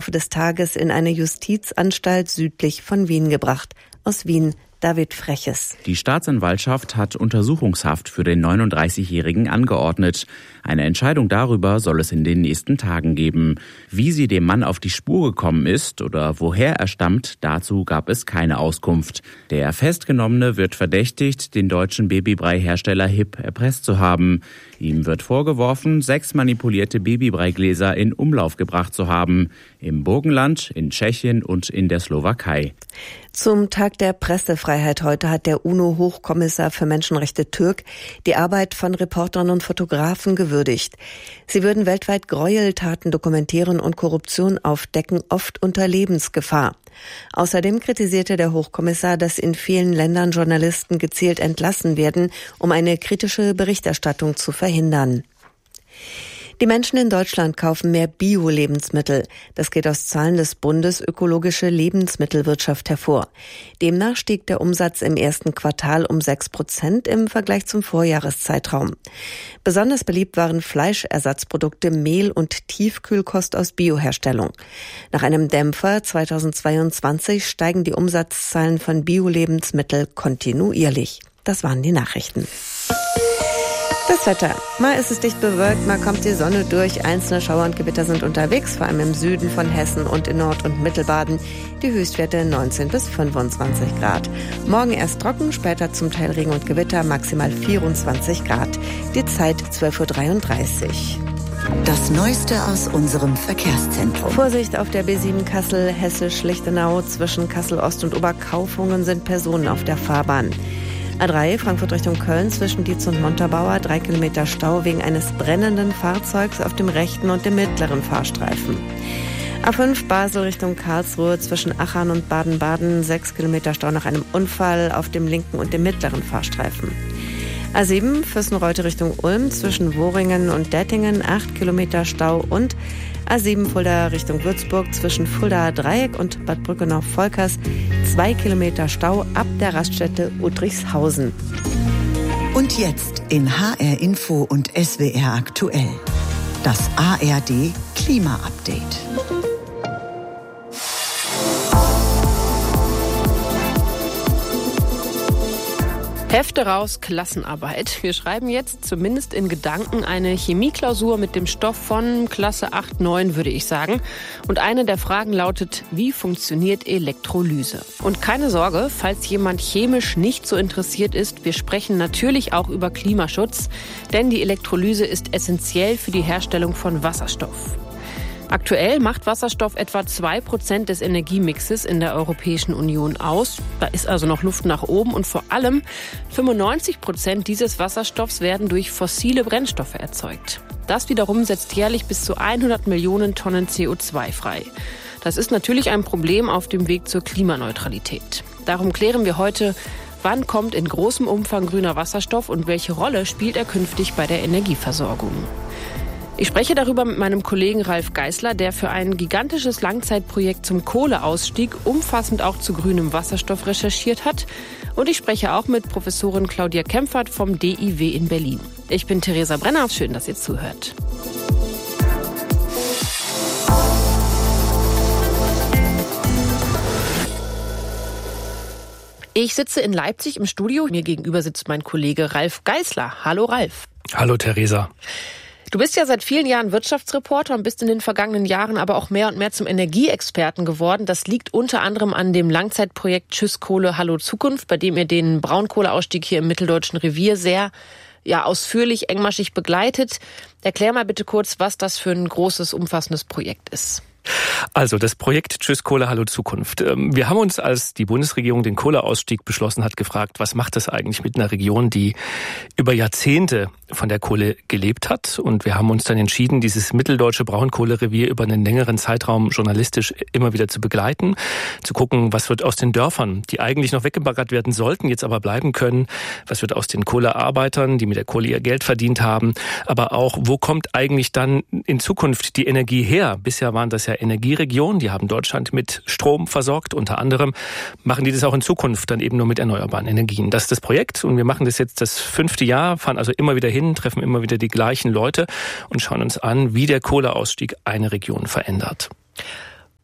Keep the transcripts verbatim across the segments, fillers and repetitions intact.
Laufe des Tages in eine Justizanstalt südlich von Wien gebracht. Aus Wien David Freches. Die Staatsanwaltschaft hat Untersuchungshaft für den neununddreißigjährigen angeordnet. Eine Entscheidung darüber soll es in den nächsten Tagen geben. Wie sie dem Mann auf die Spur gekommen ist oder woher er stammt, dazu gab es keine Auskunft. Der Festgenommene wird verdächtigt, den deutschen Babybrei-Hersteller H I P erpresst zu haben. Ihm wird vorgeworfen, sechs manipulierte Babybreigläser in Umlauf gebracht zu haben. Im Burgenland, in Tschechien und in der Slowakei. Zum Tag der Pressefreiheit heute hat der UNO-Hochkommissar für Menschenrechte Türk die Arbeit von Reportern und Fotografen gewürdigt. Sie würden weltweit Gräueltaten dokumentieren und Korruption aufdecken, oft unter Lebensgefahr. Außerdem kritisierte der Hochkommissar, dass in vielen Ländern Journalisten gezielt entlassen werden, um eine kritische Berichterstattung zu verhindern. Die Menschen in Deutschland kaufen mehr Bio-Lebensmittel. Das geht aus Zahlen des Bundes Ökologische Lebensmittelwirtschaft hervor. Demnach stieg der Umsatz im ersten Quartal um sechs Prozent im Vergleich zum Vorjahreszeitraum. Besonders beliebt waren Fleischersatzprodukte, Mehl und Tiefkühlkost aus Bioherstellung. Nach einem Dämpfer zweitausendzweiundzwanzig steigen die Umsatzzahlen von Bio-Lebensmitteln kontinuierlich. Das waren die Nachrichten. Das Wetter. Mal ist es dicht bewölkt, mal kommt die Sonne durch. Einzelne Schauer und Gewitter sind unterwegs, vor allem im Süden von Hessen und in Nord- und Mittelbaden. Die Höchstwerte neunzehn bis fünfundzwanzig Grad. Morgen erst trocken, später zum Teil Regen und Gewitter, maximal vierundzwanzig Grad. Die Zeit zwölf Uhr dreiunddreißig. Das Neueste aus unserem Verkehrszentrum. Vorsicht auf der B sieben Kassel, Hesse-Schlichtenau. Zwischen Kassel-Ost und Oberkaufungen sind Personen auf der Fahrbahn. A drei Frankfurt Richtung Köln zwischen Dietz und Montabaur, drei Kilometer Stau wegen eines brennenden Fahrzeugs auf dem rechten und dem mittleren Fahrstreifen. A fünf Basel Richtung Karlsruhe zwischen Achern und Baden-Baden, sechs Kilometer Stau nach einem Unfall auf dem linken und dem mittleren Fahrstreifen. A sieben Füssenreute Richtung Ulm zwischen Woringen und Dettingen, acht Kilometer Stau und A sieben Fulda Richtung Würzburg zwischen Fuldaer Dreieck und Bad Brückenau-Volkers, zwei Kilometer Stau ab der Raststätte Uttrichshausen. Und jetzt in H R Info und S W R aktuell. Das A R D Klima-Update. Hefte raus, Klassenarbeit. Wir schreiben jetzt zumindest in Gedanken eine Chemieklausur mit dem Stoff von Klasse acht, neun, würde ich sagen. Und eine der Fragen lautet, wie funktioniert Elektrolyse? Und keine Sorge, falls jemand chemisch nicht so interessiert ist, wir sprechen natürlich auch über Klimaschutz, denn die Elektrolyse ist essentiell für die Herstellung von Wasserstoff. Aktuell macht Wasserstoff etwa zwei Prozent des Energiemixes in der Europäischen Union aus. Da ist also noch Luft nach oben und vor allem fünfundneunzig Prozent dieses Wasserstoffs werden durch fossile Brennstoffe erzeugt. Das wiederum setzt jährlich bis zu hundert Millionen Tonnen C O zwei frei. Das ist natürlich ein Problem auf dem Weg zur Klimaneutralität. Darum klären wir heute, wann kommt in großem Umfang grüner Wasserstoff und welche Rolle spielt er künftig bei der Energieversorgung. Ich spreche darüber mit meinem Kollegen Ralf Geißler, der für ein gigantisches Langzeitprojekt zum Kohleausstieg umfassend auch zu grünem Wasserstoff recherchiert hat. Und ich spreche auch mit Professorin Claudia Kempfert vom D I W in Berlin. Ich bin Theresa Brenner, schön, dass ihr zuhört. Ich sitze in Leipzig im Studio. Mir gegenüber sitzt mein Kollege Ralf Geißler. Hallo Ralf. Hallo Theresa. Du bist ja seit vielen Jahren Wirtschaftsreporter und bist in den vergangenen Jahren aber auch mehr und mehr zum Energieexperten geworden. Das liegt unter anderem an dem Langzeitprojekt Tschüss Kohle, Hallo Zukunft, bei dem ihr den Braunkohleausstieg hier im Mitteldeutschen Revier sehr ja, ausführlich, engmaschig begleitet. Erklär mal bitte kurz, was das für ein großes, umfassendes Projekt ist. Also das Projekt Tschüss Kohle, Hallo Zukunft. Wir haben uns, als die Bundesregierung den Kohleausstieg beschlossen hat, gefragt, was macht das eigentlich mit einer Region, die über Jahrzehnte von der Kohle gelebt hat. Und wir haben uns dann entschieden, dieses mitteldeutsche Braunkohlerevier über einen längeren Zeitraum journalistisch immer wieder zu begleiten, zu gucken, was wird aus den Dörfern, die eigentlich noch weggebaggert werden sollten, jetzt aber bleiben können, was wird aus den Kohlearbeitern, die mit der Kohle ihr Geld verdient haben, aber auch, wo kommt eigentlich dann in Zukunft die Energie her? Bisher waren das ja Energieregionen, die haben Deutschland mit Strom versorgt, unter anderem machen die das auch in Zukunft dann eben nur mit erneuerbaren Energien. Das ist das Projekt und wir machen das jetzt das fünfte Jahr, fahren also immer wieder hin, treffen immer wieder die gleichen Leute und schauen uns an, wie der Kohleausstieg eine Region verändert.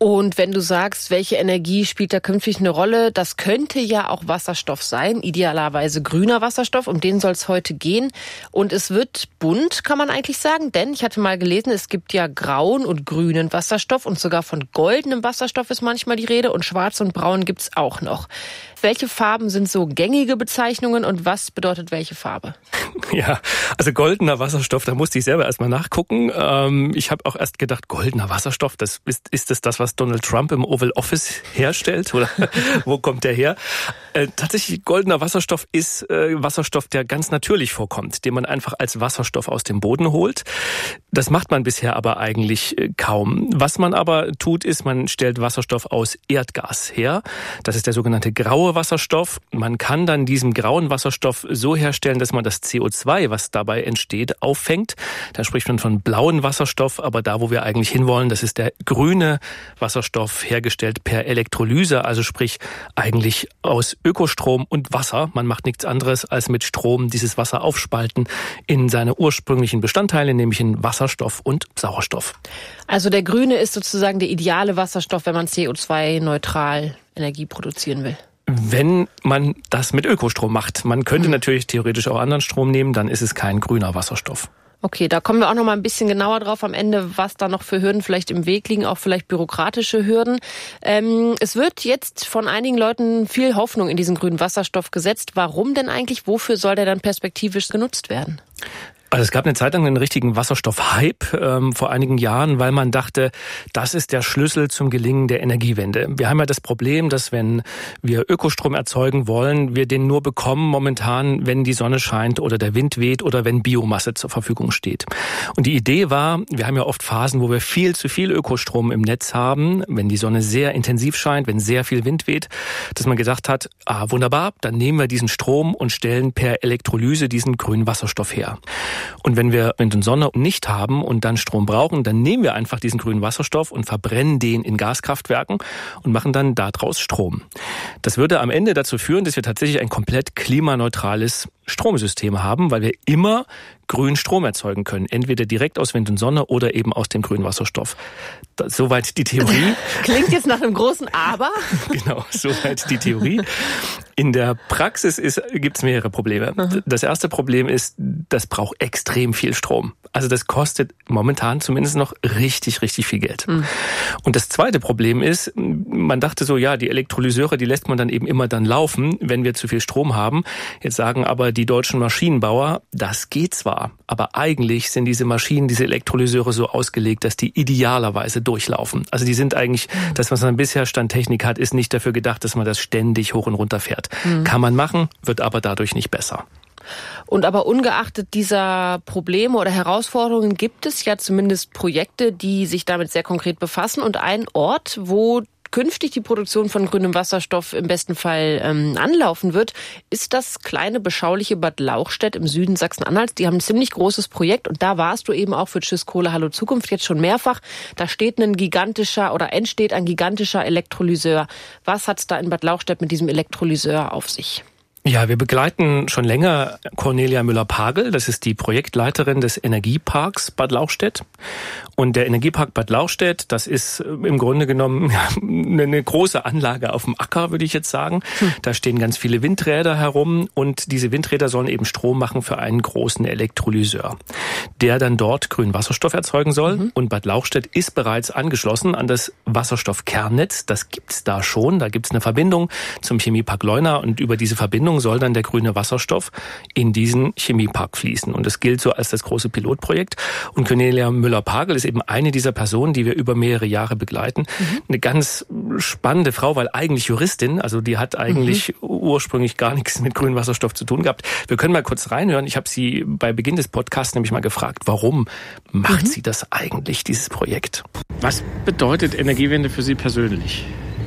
Und wenn du sagst, welche Energie spielt da künftig eine Rolle, das könnte ja auch Wasserstoff sein, idealerweise grüner Wasserstoff, um den soll es heute gehen. Und es wird bunt, kann man eigentlich sagen, denn ich hatte mal gelesen, es gibt ja grauen und grünen Wasserstoff und sogar von goldenem Wasserstoff ist manchmal die Rede und schwarz und braun gibt's auch noch. Welche Farben sind so gängige Bezeichnungen und was bedeutet welche Farbe? Ja, also goldener Wasserstoff, da musste ich selber erstmal nachgucken. Ähm, ich habe auch erst gedacht, goldener Wasserstoff, das ist, ist das das, was Donald Trump im Oval Office herstellt? Oder wo kommt der her? Äh, tatsächlich, goldener Wasserstoff ist äh, Wasserstoff, der ganz natürlich vorkommt, den man einfach als Wasserstoff aus dem Boden holt. Das macht man bisher aber eigentlich äh, kaum. Was man aber tut, ist, man stellt Wasserstoff aus Erdgas her. Das ist der sogenannte graue Wasserstoff. Man kann dann diesen grauen Wasserstoff so herstellen, dass man das C O zwei, was dabei entsteht, auffängt. Da spricht man von blauen Wasserstoff, aber da, wo wir eigentlich hinwollen, das ist der grüne Wasserstoff, hergestellt per Elektrolyse, also sprich eigentlich aus Ökostrom und Wasser. Man macht nichts anderes, als mit Strom dieses Wasser aufspalten in seine ursprünglichen Bestandteile, nämlich in Wasserstoff und Sauerstoff. Also der grüne ist sozusagen der ideale Wasserstoff, wenn man C O zwei neutral Energie produzieren will. Wenn man das mit Ökostrom macht. Man könnte mhm. natürlich theoretisch auch anderen Strom nehmen, dann ist es kein grüner Wasserstoff. Okay, da kommen wir auch noch mal ein bisschen genauer drauf am Ende, was da noch für Hürden vielleicht im Weg liegen, auch vielleicht bürokratische Hürden. Ähm, es wird jetzt von einigen Leuten viel Hoffnung in diesen grünen Wasserstoff gesetzt. Warum denn eigentlich? Wofür soll der dann perspektivisch genutzt werden? Also es gab eine Zeit lang einen richtigen Wasserstoff-Hype ähm, vor einigen Jahren, weil man dachte, das ist der Schlüssel zum Gelingen der Energiewende. Wir haben ja das Problem, dass wenn wir Ökostrom erzeugen wollen, wir den nur bekommen momentan, wenn die Sonne scheint oder der Wind weht oder wenn Biomasse zur Verfügung steht. Und die Idee war, wir haben ja oft Phasen, wo wir viel zu viel Ökostrom im Netz haben, wenn die Sonne sehr intensiv scheint, wenn sehr viel Wind weht, dass man gesagt hat, ah wunderbar, dann nehmen wir diesen Strom und stellen per Elektrolyse diesen grünen Wasserstoff her. Und wenn wir Wind und Sonne nicht haben und dann Strom brauchen, dann nehmen wir einfach diesen grünen Wasserstoff und verbrennen den in Gaskraftwerken und machen dann daraus Strom. Das würde am Ende dazu führen, dass wir tatsächlich ein komplett klimaneutrales Stromsystem haben, weil wir immer grünen Strom erzeugen können. Entweder direkt aus Wind und Sonne oder eben aus dem grünen Wasserstoff. Das, soweit die Theorie. Klingt jetzt nach einem großen Aber. Genau, soweit die Theorie. In der Praxis gibt es mehrere Probleme. Mhm. Das erste Problem ist, das braucht extrem viel Strom. Also das kostet momentan zumindest noch richtig, richtig viel Geld. Mhm. Und das zweite Problem ist, man dachte so, ja, die Elektrolyseure, die lässt man dann eben immer dann laufen, wenn wir zu viel Strom haben. Jetzt sagen aber die deutschen Maschinenbauer, das geht zwar, aber eigentlich sind diese Maschinen, diese Elektrolyseure so ausgelegt, dass die idealerweise durchlaufen. Also die sind eigentlich, mhm. das, was man bisher Standtechnik hat, ist nicht dafür gedacht, dass man das ständig hoch und runter fährt. Mhm. Kann man machen, wird aber dadurch nicht besser. Und aber ungeachtet dieser Probleme oder Herausforderungen gibt es ja zumindest Projekte, die sich damit sehr konkret befassen. Und ein Ort, wo künftig die Produktion von grünem Wasserstoff im besten Fall ähm, anlaufen wird, ist das kleine, beschauliche Bad Lauchstädt im Süden Sachsen-Anhalts. Die haben ein ziemlich großes Projekt und da warst du eben auch für Tschüss Kohle, Hallo Zukunft jetzt schon mehrfach. Da steht ein gigantischer oder entsteht ein gigantischer Elektrolyseur. Was hat's da in Bad Lauchstädt mit diesem Elektrolyseur auf sich? Ja, wir begleiten schon länger Cornelia Müller-Pagel. Das ist die Projektleiterin des Energieparks Bad Lauchstädt. Und der Energiepark Bad Lauchstädt, das ist im Grunde genommen ja, eine große Anlage auf dem Acker, würde ich jetzt sagen. Hm. Da stehen ganz viele Windräder herum und diese Windräder sollen eben Strom machen für einen großen Elektrolyseur, der dann dort grünen Wasserstoff erzeugen soll. Mhm. Und Bad Lauchstädt ist bereits angeschlossen an das Wasserstoffkernnetz. Das gibt's da schon. Da gibt's eine Verbindung zum Chemiepark Leuna und über diese Verbindung soll dann der grüne Wasserstoff in diesen Chemiepark fließen. Und das gilt so als das große Pilotprojekt. Und Cornelia Müller-Pagel ist eben eine dieser Personen, die wir über mehrere Jahre begleiten. Mhm. Eine ganz spannende Frau, weil eigentlich Juristin, also die hat eigentlich mhm. ursprünglich gar nichts mit grünem Wasserstoff zu tun gehabt. Wir können mal kurz reinhören. Ich habe sie bei Beginn des Podcasts nämlich mal gefragt, warum macht mhm. sie das eigentlich, dieses Projekt? Was bedeutet Energiewende für Sie persönlich?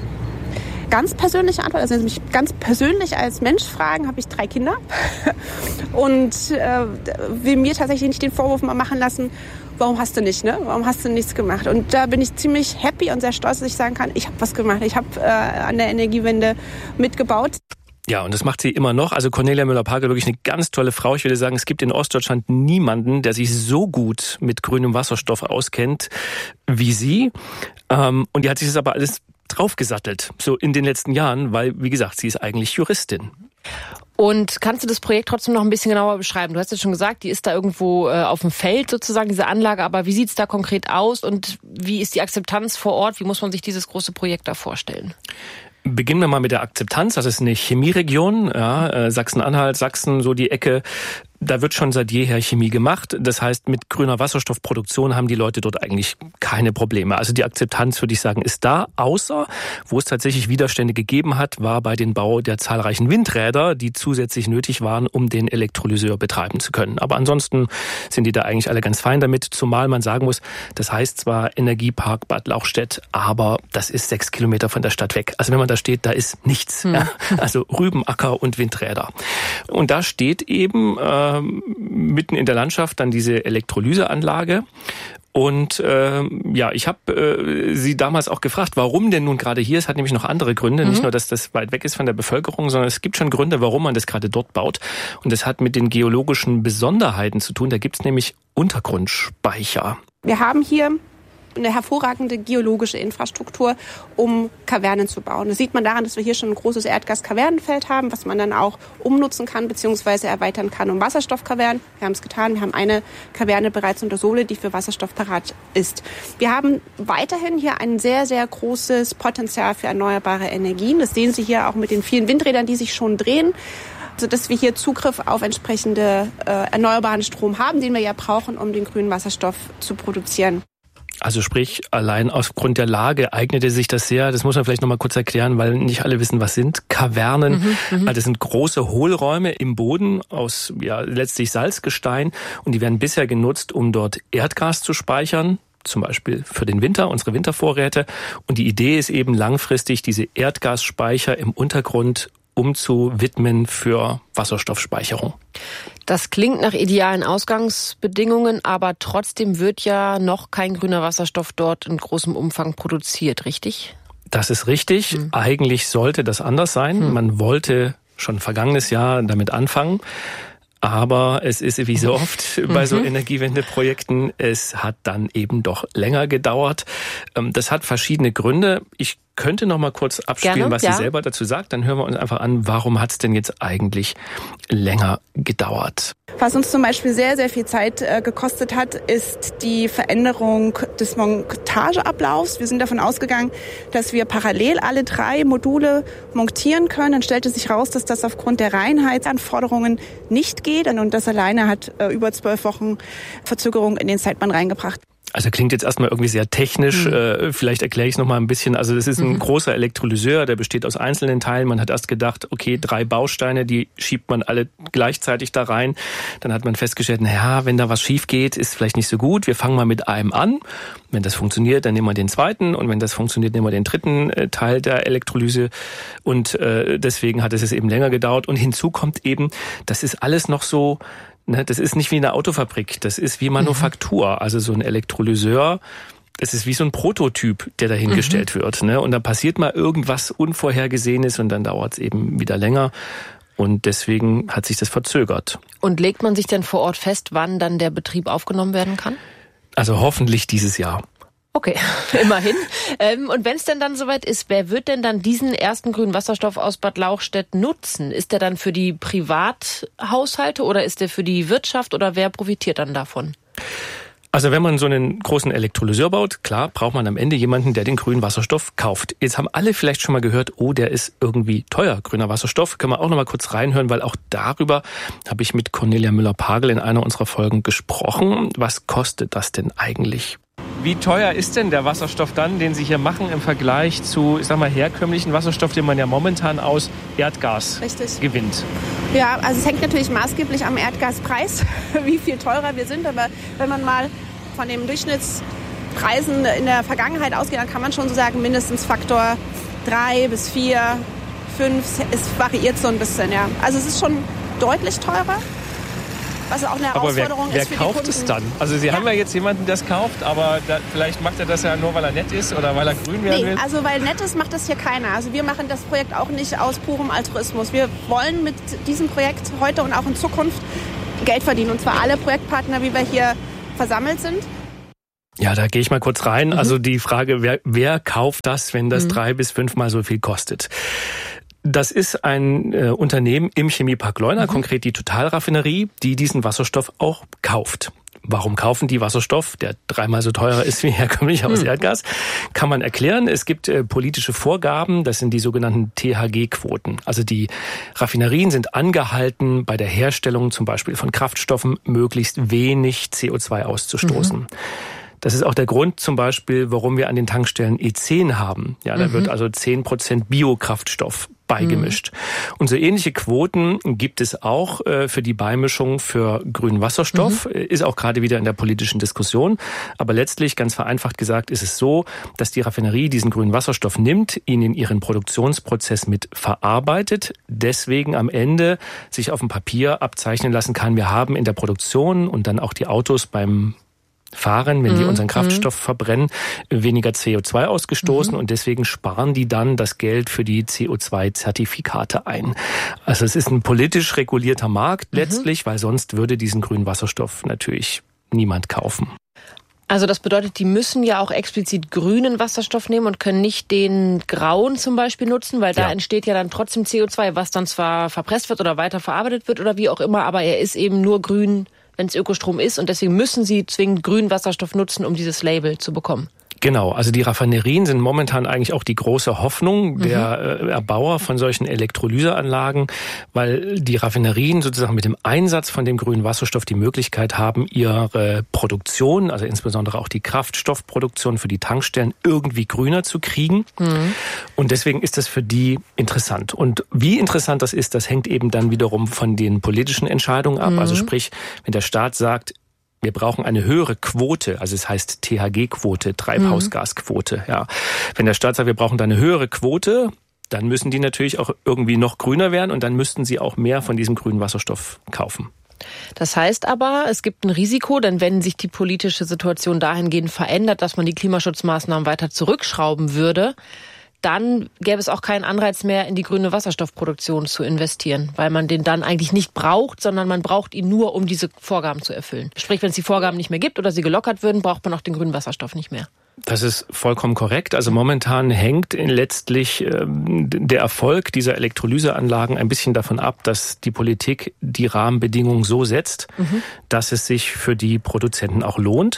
Ganz persönliche Antwort, also wenn Sie mich ganz persönlich als Mensch fragen, habe ich drei Kinder und äh, will mir tatsächlich nicht den Vorwurf mal machen lassen, warum hast du nicht, ne? Warum hast du nichts gemacht? Und da bin ich ziemlich happy und sehr stolz, dass ich sagen kann, ich habe was gemacht, ich habe äh, an der Energiewende mitgebaut. Ja, und das macht sie immer noch. Also Cornelia Müller-Pagel, wirklich eine ganz tolle Frau. Ich würde sagen, es gibt in Ostdeutschland niemanden, der sich so gut mit grünem Wasserstoff auskennt wie sie. Und die hat sich das aber alles draufgesattelt, so in den letzten Jahren, weil, wie gesagt, sie ist eigentlich Juristin. Und kannst du das Projekt trotzdem noch ein bisschen genauer beschreiben? Du hast ja schon gesagt, die ist da irgendwo äh, auf dem Feld sozusagen, diese Anlage. Aber wie sieht's da konkret aus und wie ist die Akzeptanz vor Ort? Wie muss man sich dieses große Projekt da vorstellen? Beginnen wir mal mit der Akzeptanz. Das ist eine Chemieregion, ja, äh, Sachsen-Anhalt, Sachsen, so die Ecke. Da wird schon seit jeher Chemie gemacht. Das heißt, mit grüner Wasserstoffproduktion haben die Leute dort eigentlich keine Probleme. Also die Akzeptanz, würde ich sagen, ist da. Außer, wo es tatsächlich Widerstände gegeben hat, war bei den Bau der zahlreichen Windräder, die zusätzlich nötig waren, um den Elektrolyseur betreiben zu können. Aber ansonsten sind die da eigentlich alle ganz fein damit. Zumal man sagen muss, das heißt zwar Energiepark Bad Lauchstädt, aber das ist sechs Kilometer von der Stadt weg. Also wenn man da steht, da ist nichts. Hm. Ja? Also Rüben, Acker und Windräder. Und da steht eben äh, mitten in der Landschaft dann diese Elektrolyseanlage. Und äh, ja, ich habe äh, sie damals auch gefragt, warum denn nun gerade hier ist. Hat nämlich noch andere Gründe. Mhm. Nicht nur, dass das weit weg ist von der Bevölkerung, sondern es gibt schon Gründe, warum man das gerade dort baut. Und das hat mit den geologischen Besonderheiten zu tun. Da gibt es nämlich Untergrundspeicher. Wir haben hier eine hervorragende geologische Infrastruktur, um Kavernen zu bauen. Das sieht man daran, dass wir hier schon ein großes Erdgas-Kavernenfeld haben, was man dann auch umnutzen kann bzw. erweitern kann um Wasserstoffkavernen. Wir haben es getan. Wir haben eine Kaverne bereits unter Sohle, die für Wasserstoff parat ist. Wir haben weiterhin hier ein sehr, sehr großes Potenzial für erneuerbare Energien. Das sehen Sie hier auch mit den vielen Windrädern, die sich schon drehen, sodass wir hier Zugriff auf entsprechende äh, erneuerbaren Strom haben, den wir ja brauchen, um den grünen Wasserstoff zu produzieren. Also sprich, allein aufgrund der Lage eignete sich das sehr, das muss man vielleicht noch mal kurz erklären, weil nicht alle wissen, was sind Kavernen. Mhm, also das sind große Hohlräume im Boden aus ja letztlich Salzgestein und die werden bisher genutzt, um dort Erdgas zu speichern. Zum Beispiel für den Winter, unsere Wintervorräte. Und die Idee ist eben langfristig, diese Erdgasspeicher im Untergrund umzuwidmen für Wasserstoffspeicherung. Das klingt nach idealen Ausgangsbedingungen, aber trotzdem wird ja noch kein grüner Wasserstoff dort in großem Umfang produziert, richtig? Das ist richtig. Hm. Eigentlich sollte das anders sein. Hm. Man wollte schon vergangenes Jahr damit anfangen. Aber es ist wie so oft bei mhm. so Energiewendeprojekten, es hat dann eben doch länger gedauert. Das hat verschiedene Gründe. Ich könnte noch mal kurz abspielen, Gerne, was ja. sie selber dazu sagt. Dann hören wir uns einfach an, warum hat es denn jetzt eigentlich länger gedauert? Was uns zum Beispiel sehr, sehr viel Zeit äh, gekostet hat, ist die Veränderung des Montageablaufs. Wir sind davon ausgegangen, dass wir parallel alle drei Module montieren können. Dann stellte sich raus, dass das aufgrund der Reinheitsanforderungen nicht geht. Und das alleine hat äh, über zwölf Wochen Verzögerung in den Zeitplan reingebracht. Also klingt jetzt erstmal irgendwie sehr technisch. Mhm. Vielleicht erkläre ich es noch mal ein bisschen. Also das ist ein mhm. großer Elektrolyseur, der besteht aus einzelnen Teilen. Man hat erst gedacht, okay, drei Bausteine, die schiebt man alle gleichzeitig da rein. Dann hat man festgestellt, naja, wenn da was schief geht, ist vielleicht nicht so gut. Wir fangen mal mit einem an. Wenn das funktioniert, dann nehmen wir den zweiten. Und wenn das funktioniert, nehmen wir den dritten Teil der Elektrolyse. Und deswegen hat es jetzt eben länger gedauert. Und hinzu kommt eben, das ist alles noch so... Das ist nicht wie eine Autofabrik, das ist wie Manufaktur. Also so ein Elektrolyseur, das ist wie so ein Prototyp, der dahingestellt mhm. wird. Und dann passiert mal irgendwas Unvorhergesehenes und dann dauert es eben wieder länger. Und deswegen hat sich das verzögert. Und legt man sich denn vor Ort fest, wann dann der Betrieb aufgenommen werden kann? Also hoffentlich dieses Jahr. Okay, immerhin. Und wenn es denn dann soweit ist, wer wird denn dann diesen ersten grünen Wasserstoff aus Bad Lauchstädt nutzen? Ist der dann für die Privathaushalte oder ist der für die Wirtschaft oder wer profitiert dann davon? Also wenn man so einen großen Elektrolyseur baut, klar, braucht man am Ende jemanden, der den grünen Wasserstoff kauft. Jetzt haben alle vielleicht schon mal gehört, oh, der ist irgendwie teuer, grüner Wasserstoff. Können wir auch noch mal kurz reinhören, weil auch darüber habe ich mit Cornelia Müller-Pagel in einer unserer Folgen gesprochen. Was kostet das denn eigentlich? Wie teuer ist denn der Wasserstoff dann, den Sie hier machen im Vergleich zu, ich sag mal, herkömmlichen Wasserstoff, den man ja momentan aus Erdgas Richtig. gewinnt? Ja, also es hängt natürlich maßgeblich am Erdgaspreis, wie viel teurer wir sind. Aber wenn man mal von den Durchschnittspreisen in der Vergangenheit ausgeht, dann kann man schon so sagen, mindestens Faktor drei bis vier, fünf, es variiert so ein bisschen, ja. Also es ist schon deutlich teurer. was auch eine aber Herausforderung wer, wer ist für kauft die Kunden. es dann? Also Sie ja. haben ja jetzt jemanden, der es kauft, aber da, vielleicht macht er das ja nur, weil er nett ist oder weil er grün werden nee, will? Also weil nett ist, macht das hier keiner. Also wir machen das Projekt auch nicht aus purem Altruismus. Wir wollen mit diesem Projekt heute und auch in Zukunft Geld verdienen. Und zwar alle Projektpartner, wie wir hier versammelt sind. Ja, da gehe ich mal kurz rein. Mhm. Also die Frage, wer, wer kauft das, wenn das mhm. drei bis fünfmal so viel kostet? Das ist ein äh, Unternehmen im Chemiepark Leuna, mhm. konkret die Totalraffinerie, die diesen Wasserstoff auch kauft. Warum kaufen die Wasserstoff, der dreimal so teurer ist wie herkömmlich aus mhm. Erdgas? Kann man erklären. Es gibt äh, politische Vorgaben, das sind die sogenannten T H G-Quoten. Also die Raffinerien sind angehalten, bei der Herstellung zum Beispiel von Kraftstoffen möglichst wenig C O zwei auszustoßen. Mhm. Das ist auch der Grund zum Beispiel, warum wir an den Tankstellen E zehn haben. Ja, da mhm. wird also zehn Prozent Biokraftstoff beigemischt. Mhm. Und so ähnliche Quoten gibt es auch äh, für die Beimischung für grünen Wasserstoff, mhm. ist auch gerade wieder in der politischen Diskussion. Aber letztlich, ganz vereinfacht gesagt, ist es so, dass die Raffinerie diesen grünen Wasserstoff nimmt, ihn in ihren Produktionsprozess mit verarbeitet, deswegen am Ende sich auf dem Papier abzeichnen lassen kann, wir haben in der Produktion und dann auch die Autos beim Fahren, wenn mhm. die unseren Kraftstoff mhm. verbrennen, weniger C O zwei ausgestoßen mhm. und deswegen sparen die dann das Geld für die C O zwei Zertifikate ein. Also es ist ein politisch regulierter Markt mhm. letztlich, weil sonst würde diesen grünen Wasserstoff natürlich niemand kaufen. Also das bedeutet, die müssen ja auch explizit grünen Wasserstoff nehmen und können nicht den grauen zum Beispiel nutzen, weil da ja. entsteht ja dann trotzdem C O zwei, was dann zwar verpresst wird oder weiterverarbeitet wird oder wie auch immer, aber er ist eben nur grün, wenn es Ökostrom ist und deswegen müssen sie zwingend grünen Wasserstoff nutzen, um dieses Label zu bekommen. Genau, also die Raffinerien sind momentan eigentlich auch die große Hoffnung der mhm. Erbauer von solchen Elektrolyseanlagen, weil die Raffinerien sozusagen mit dem Einsatz von dem grünen Wasserstoff die Möglichkeit haben, ihre Produktion, also insbesondere auch die Kraftstoffproduktion für die Tankstellen irgendwie grüner zu kriegen. Mhm. Und deswegen ist das für die interessant. Und wie interessant das ist, das hängt eben dann wiederum von den politischen Entscheidungen ab. Mhm. Also sprich, wenn der Staat sagt, wir brauchen eine höhere Quote, also es heißt T H G-Quote, Treibhausgasquote. Ja. Wenn der Staat sagt, wir brauchen da eine höhere Quote, dann müssen die natürlich auch irgendwie noch grüner werden und dann müssten sie auch mehr von diesem grünen Wasserstoff kaufen. Das heißt aber, es gibt ein Risiko, denn wenn sich die politische Situation dahingehend verändert, dass man die Klimaschutzmaßnahmen weiter zurückschrauben würde, dann gäbe es auch keinen Anreiz mehr, in die grüne Wasserstoffproduktion zu investieren, weil man den dann eigentlich nicht braucht, sondern man braucht ihn nur, um diese Vorgaben zu erfüllen. Sprich, wenn es die Vorgaben nicht mehr gibt oder sie gelockert würden, braucht man auch den grünen Wasserstoff nicht mehr. Das ist vollkommen korrekt. Also momentan hängt letztlich ähm, der Erfolg dieser Elektrolyseanlagen ein bisschen davon ab, dass die Politik die Rahmenbedingungen so setzt, mhm. dass es sich für die Produzenten auch lohnt.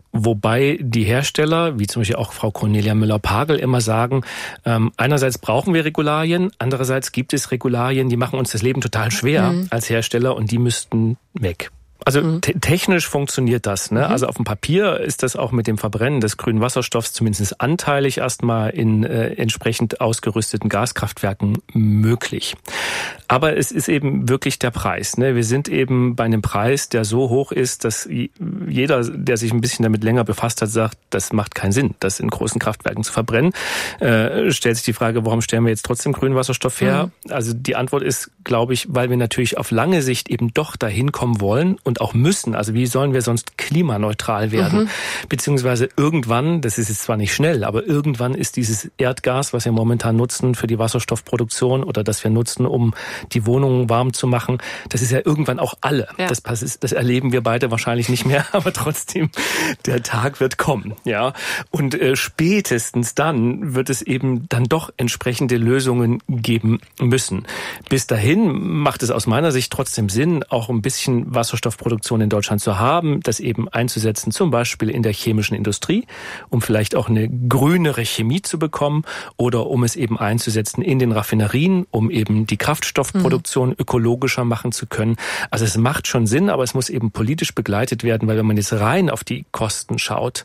Wobei die Hersteller, wie zum Beispiel auch Frau Cornelia Müller-Pagel, immer sagen, ähm, einerseits brauchen wir Regularien, andererseits gibt es Regularien, die machen uns das Leben total schwer mhm. als Hersteller und die müssten weg. Also mhm. te- technisch funktioniert das. Ne? Mhm. Also auf dem Papier ist das auch mit dem Verbrennen des grünen Wasserstoffs zumindest anteilig erstmal in äh, entsprechend ausgerüsteten Gaskraftwerken möglich. Aber es ist eben wirklich der Preis. Ne? Wir sind eben bei einem Preis, der so hoch ist, dass jeder, der sich ein bisschen damit länger befasst hat, sagt, das macht keinen Sinn, das in großen Kraftwerken zu verbrennen. Äh, stellt sich die Frage, warum stellen wir jetzt trotzdem grünen Wasserstoff her? Mhm. Also die Antwort ist, glaube ich, weil wir natürlich auf lange Sicht eben doch dahin kommen wollen und auch müssen. Also wie sollen wir sonst klimaneutral werden? Mhm. Beziehungsweise irgendwann, das ist jetzt zwar nicht schnell, aber irgendwann ist dieses Erdgas, was wir momentan nutzen für die Wasserstoffproduktion oder das wir nutzen, um die Wohnungen warm zu machen, das ist ja irgendwann auch alle. Ja. Das, das erleben wir beide wahrscheinlich nicht mehr, aber trotzdem, der Tag wird kommen. Ja. Und äh, spätestens dann wird es eben dann doch entsprechende Lösungen geben müssen. Bis dahin macht es aus meiner Sicht trotzdem Sinn, auch ein bisschen Wasserstoffproduktion in Deutschland zu haben, das eben einzusetzen, zum Beispiel in der chemischen Industrie, um vielleicht auch eine grünere Chemie zu bekommen oder um es eben einzusetzen in den Raffinerien, um eben die Kraftstoffproduktion mhm. ökologischer machen zu können. Also es macht schon Sinn, aber es muss eben politisch begleitet werden, weil wenn man jetzt rein auf die Kosten schaut,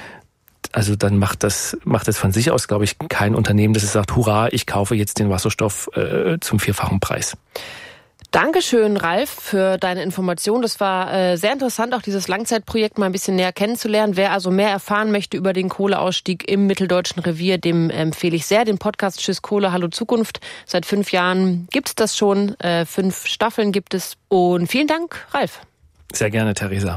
also dann macht das macht das von sich aus, glaube ich, kein Unternehmen, das es sagt, hurra, ich kaufe jetzt den Wasserstoff äh, zum vierfachen Preis. Dankeschön, Ralf, für deine Information. Das war äh, sehr interessant, auch dieses Langzeitprojekt mal ein bisschen näher kennenzulernen. Wer also mehr erfahren möchte über den Kohleausstieg im Mitteldeutschen Revier, dem empfehle ich sehr den Podcast Tschüss Kohle, Hallo Zukunft. Seit fünf Jahren gibt's das schon, äh, fünf Staffeln gibt es. Und vielen Dank, Ralf. Sehr gerne, Theresa.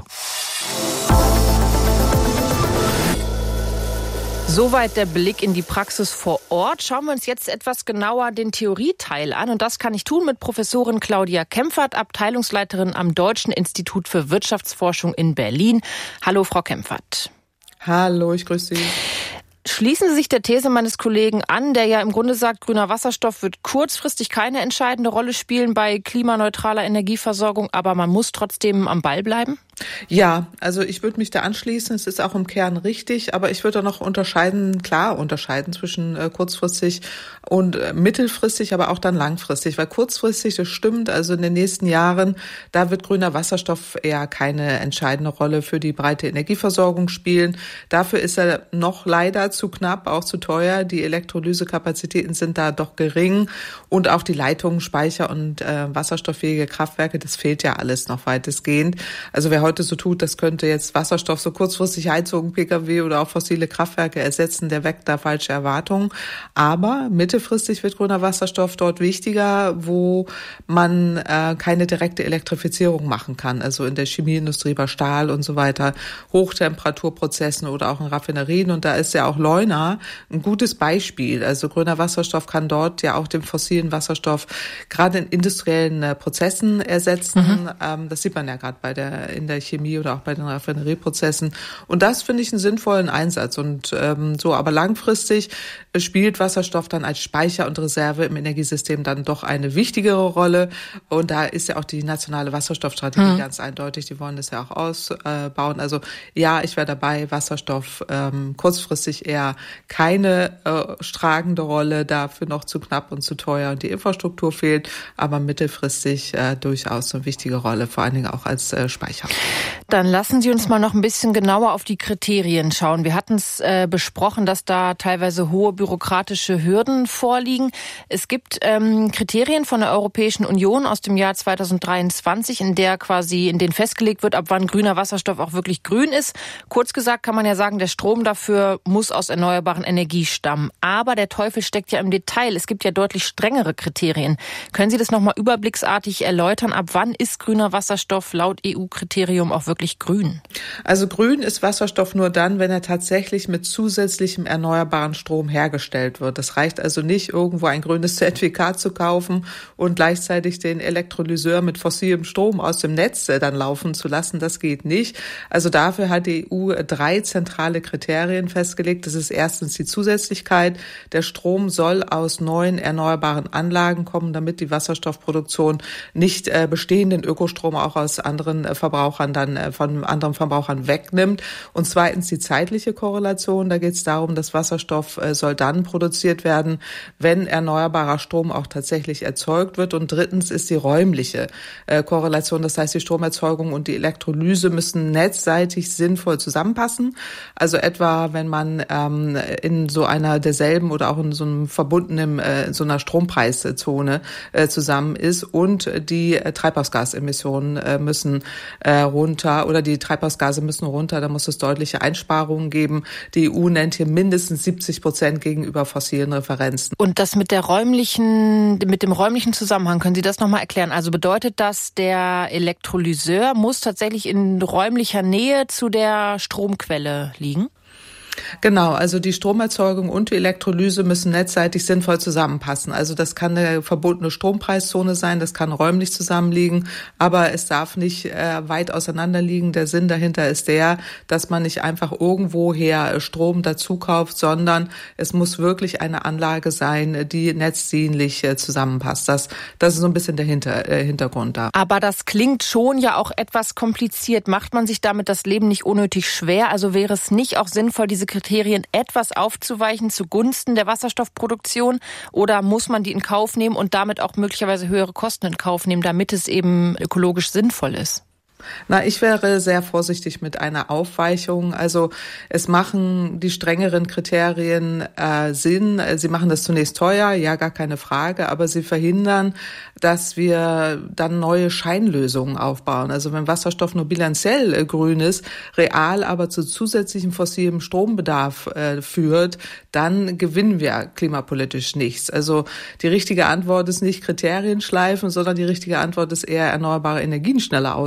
Soweit der Blick in die Praxis vor Ort. Schauen wir uns jetzt etwas genauer den Theorieteil an. Und das kann ich tun mit Professorin Claudia Kempfert, Abteilungsleiterin am Deutschen Institut für Wirtschaftsforschung in Berlin. Hallo, Frau Kempfert. Hallo, ich grüße Sie. Schließen Sie sich der These meines Kollegen an, der ja im Grunde sagt, grüner Wasserstoff wird kurzfristig keine entscheidende Rolle spielen bei klimaneutraler Energieversorgung, aber man muss trotzdem am Ball bleiben? Ja, also ich würde mich da anschließen. Es ist auch im Kern richtig, aber ich würde noch unterscheiden, klar unterscheiden zwischen äh, kurzfristig und äh, mittelfristig, aber auch dann langfristig. Weil kurzfristig, das stimmt, also in den nächsten Jahren, da wird grüner Wasserstoff eher keine entscheidende Rolle für die breite Energieversorgung spielen. Dafür ist er noch leider zu knapp, auch zu teuer. Die Elektrolysekapazitäten sind da doch gering und auch die Leitungen, Speicher und äh, wasserstofffähige Kraftwerke, das fehlt ja alles noch weitestgehend. Also wer heute so tut, das könnte jetzt Wasserstoff so kurzfristig Heizung, Pkw oder auch fossile Kraftwerke ersetzen, der weckt da falsche Erwartungen. Aber mittelfristig wird grüner Wasserstoff dort wichtiger, wo man äh, keine direkte Elektrifizierung machen kann. Also in der Chemieindustrie, bei Stahl und so weiter, Hochtemperaturprozessen oder auch in Raffinerien. Und da ist ja auch Leuna ein gutes Beispiel. Also grüner Wasserstoff kann dort ja auch den fossilen Wasserstoff gerade in industriellen äh, Prozessen ersetzen. Mhm. Ähm, das sieht man ja gerade bei der in der Chemie oder auch bei den Raffinerieprozessen. Und das finde ich einen sinnvollen Einsatz. Und ähm, so, aber langfristig spielt Wasserstoff dann als Speicher und Reserve im Energiesystem dann doch eine wichtigere Rolle. Und da ist ja auch die nationale Wasserstoffstrategie mhm. ganz eindeutig. Die wollen das ja auch ausbauen. Also ja, ich wäre dabei. Wasserstoff ähm, kurzfristig eher keine äh, tragende Rolle, dafür noch zu knapp und zu teuer und die Infrastruktur fehlt. Aber mittelfristig äh, durchaus eine wichtige Rolle, vor allen Dingen auch als äh, Speicher. Dann lassen Sie uns mal noch ein bisschen genauer auf die Kriterien schauen. Wir hatten es äh, besprochen, dass da teilweise hohe bürokratische Hürden vorliegen. Es gibt ähm, Kriterien von der Europäischen Union aus dem Jahr zweitausenddreiundzwanzig, in der quasi in denen festgelegt wird, ab wann grüner Wasserstoff auch wirklich grün ist. Kurz gesagt kann man ja sagen, der Strom dafür muss aus erneuerbaren Energie stammen. Aber der Teufel steckt ja im Detail. Es gibt ja deutlich strengere Kriterien. Können Sie das nochmal überblicksartig erläutern? Ab wann ist grüner Wasserstoff laut E U-Kriterium auch wirklich grün? Also grün ist Wasserstoff nur dann, wenn er tatsächlich mit zusätzlichem erneuerbaren Strom hergestellt wird. Das reicht also nicht, irgendwo ein grünes Zertifikat zu kaufen und gleichzeitig den Elektrolyseur mit fossilem Strom aus dem Netz dann laufen zu lassen. Das geht nicht. Also dafür hat die E U drei zentrale Kriterien festgelegt. Das ist erstens die Zusätzlichkeit. Der Strom soll aus neuen erneuerbaren Anlagen kommen, damit die Wasserstoffproduktion nicht äh, bestehenden Ökostrom auch aus anderen äh, Verbrauchern dann äh, von anderen Verbrauchern wegnimmt. Und zweitens die zeitliche Korrelation. Da geht es darum, dass Wasserstoff äh, soll dann produziert werden, wenn erneuerbarer Strom auch tatsächlich erzeugt wird. Und drittens ist die räumliche äh, Korrelation. Das heißt, die Stromerzeugung und die Elektrolyse müssen netzseitig sinnvoll zusammenpassen. Also etwa, wenn man ähm, in so einer derselben oder auch in so einem verbundenen, äh, so einer Strompreiszone äh, zusammen ist und die äh, Treibhausgasemissionen äh, müssen äh, runter oder die Treibhausgase müssen runter, da muss es deutliche Einsparungen geben. Die E U nennt hier mindestens siebzig Prozent gegenüber fossilen Referenzen. Und das mit der räumlichen, mit dem räumlichen Zusammenhang, können Sie das nochmal erklären? Also bedeutet das, der Elektrolyseur muss tatsächlich in räumlicher Nähe zu der Stromquelle liegen? Genau, also die Stromerzeugung und die Elektrolyse müssen netzseitig sinnvoll zusammenpassen. Also das kann eine verbundene Strompreiszone sein, das kann räumlich zusammenliegen, aber es darf nicht äh, weit auseinander liegen. Der Sinn dahinter ist der, dass man nicht einfach irgendwoher Strom dazu kauft, sondern es muss wirklich eine Anlage sein, die netzdienlich äh, zusammenpasst. Das, das ist so ein bisschen der Hinter, äh, Hintergrund da. Aber das klingt schon ja auch etwas kompliziert. Macht man sich damit das Leben nicht unnötig schwer? Also wäre es nicht auch sinnvoll, diese Kriterien etwas aufzuweichen zugunsten der Wasserstoffproduktion, oder muss man die in Kauf nehmen und damit auch möglicherweise höhere Kosten in Kauf nehmen, damit es eben ökologisch sinnvoll ist? Na, ich wäre sehr vorsichtig mit einer Aufweichung. Also es machen die strengeren Kriterien äh, Sinn. Sie machen das zunächst teuer, ja, gar keine Frage, aber sie verhindern, dass wir dann neue Scheinlösungen aufbauen. Also wenn Wasserstoff nur bilanziell äh, grün ist, real aber zu zusätzlichem fossilem Strombedarf äh, führt, dann gewinnen wir klimapolitisch nichts. Also die richtige Antwort ist nicht Kriterien schleifen, sondern die richtige Antwort ist eher erneuerbare Energien schneller ausbauen.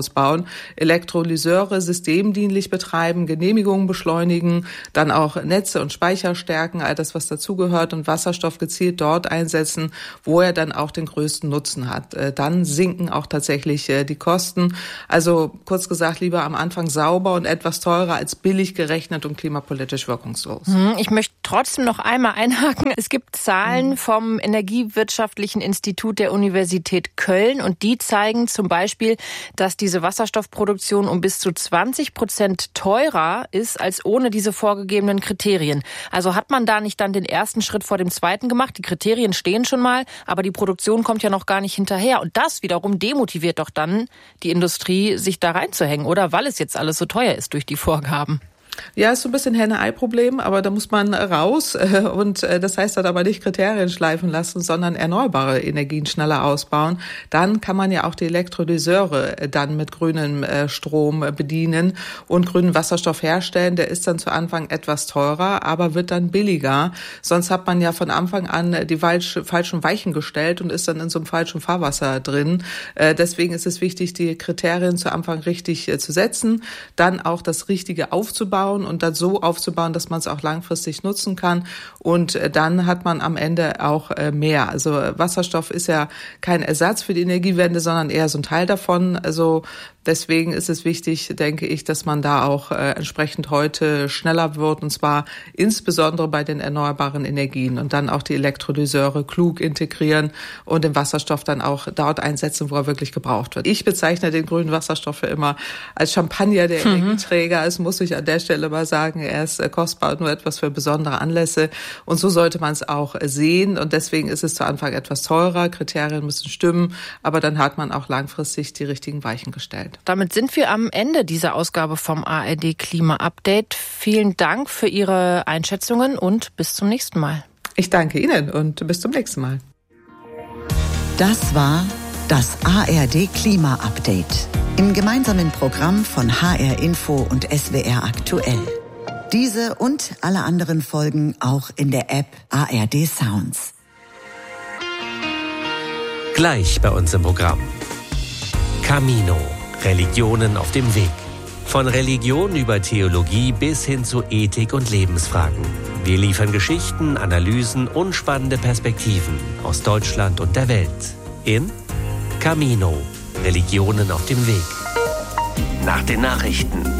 Elektrolyseure systemdienlich betreiben, Genehmigungen beschleunigen, dann auch Netze und Speicher stärken, all das, was dazugehört, und Wasserstoff gezielt dort einsetzen, wo er dann auch den größten Nutzen hat. Dann sinken auch tatsächlich die Kosten. Also kurz gesagt, lieber am Anfang sauber und etwas teurer als billig gerechnet und klimapolitisch wirkungslos. Ich möchte trotzdem noch einmal einhaken. Es gibt Zahlen vom Energiewirtschaftlichen Institut der Universität Köln und die zeigen zum Beispiel, dass diese Wasserstoffproduktion um bis zu zwanzig Prozent teurer ist als ohne diese vorgegebenen Kriterien. Also hat man da nicht dann den ersten Schritt vor dem zweiten gemacht? Die Kriterien stehen schon mal, aber die Produktion kommt ja noch gar nicht hinterher. Und das wiederum demotiviert doch dann die Industrie, sich da reinzuhängen, oder? Weil es jetzt alles so teuer ist durch die Vorgaben. Ja, ist so ein bisschen Henne-Ei-Problem, aber da muss man raus und das heißt dann aber nicht Kriterien schleifen lassen, sondern erneuerbare Energien schneller ausbauen. Dann kann man ja auch die Elektrolyseure dann mit grünem Strom bedienen und grünen Wasserstoff herstellen. Der ist dann zu Anfang etwas teurer, aber wird dann billiger. Sonst hat man ja von Anfang an die falschen Weichen gestellt und ist dann in so einem falschen Fahrwasser drin. Deswegen ist es wichtig, die Kriterien zu Anfang richtig zu setzen, dann auch das Richtige aufzubauen und dann so aufzubauen, dass man es auch langfristig nutzen kann. Und dann hat man am Ende auch mehr. Also Wasserstoff ist ja kein Ersatz für die Energiewende, sondern eher so ein Teil davon. Also deswegen ist es wichtig, denke ich, dass man da auch äh, entsprechend heute schneller wird, und zwar insbesondere bei den erneuerbaren Energien, und dann auch die Elektrolyseure klug integrieren und den Wasserstoff dann auch dort einsetzen, wo er wirklich gebraucht wird. Ich bezeichne den grünen Wasserstoff immer als Champagner der mhm. Energieträger. Es muss ich an der Stelle mal sagen, er ist äh, kostbar und nur etwas für besondere Anlässe, und so sollte man es auch äh, sehen, und deswegen ist es zu Anfang etwas teurer, Kriterien müssen stimmen, aber dann hat man auch langfristig die richtigen Weichen gestellt. Damit sind wir am Ende dieser Ausgabe vom A R D Klima Update. Vielen Dank für Ihre Einschätzungen und bis zum nächsten Mal. Ich danke Ihnen und bis zum nächsten Mal. Das war das A R D Klima Update im gemeinsamen Programm von H R Info und S W R Aktuell. Diese und alle anderen Folgen auch in der App A R D Sounds. Gleich bei uns im Programm. Camino. Religionen auf dem Weg. Von Religion über Theologie bis hin zu Ethik und Lebensfragen. Wir liefern Geschichten, Analysen und spannende Perspektiven aus Deutschland und der Welt. In Camino. Religionen auf dem Weg. Nach den Nachrichten.